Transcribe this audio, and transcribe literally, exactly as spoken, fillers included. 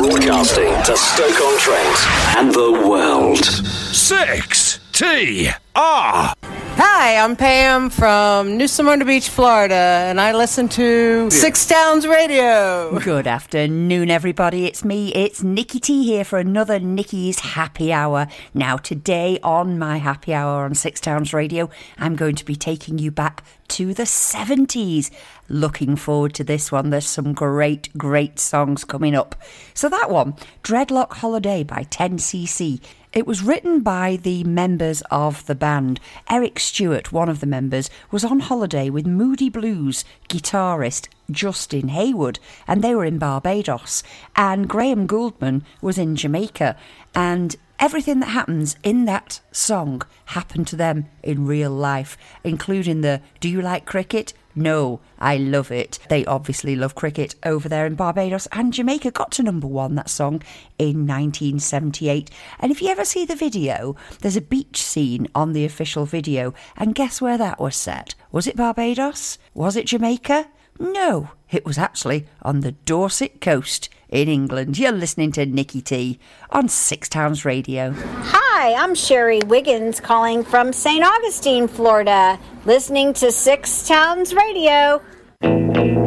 Broadcasting to Stoke-on-Trent and the world. six T R. Hi, I'm Pam from New Smyrna Beach, Florida, and I listen to Six Towns Radio. Good afternoon, everybody. It's me, it's Nikki T here for another Nikki's Happy Hour. Now, today on my Happy Hour on Six Towns Radio, I'm going to be taking you back to the seventies. Looking forward to this one. There's some great, great songs coming up. So that one, Dreadlock Holiday by ten C C. It was written by the members of the band. Eric Stewart, one of the members, was on holiday with Moody Blues guitarist Justin Hayward, and they were in Barbados. And Graham Gouldman was in Jamaica. And everything that happens in that song happened to them in real life, including the "Do you like cricket? No, I love it." They obviously love cricket over there in Barbados, and Jamaica got to number one, that song, in nineteen seventy-eight. And if you ever see the video, there's a beach scene on the official video, and guess where that was set? Was it Barbados? Was it Jamaica? No, it was actually on the Dorset coast in England. You're listening to Nikki T on Six Towns Radio. Hi, I'm Sherry Wiggins calling from Saint Augustine, Florida, listening to Six Towns Radio.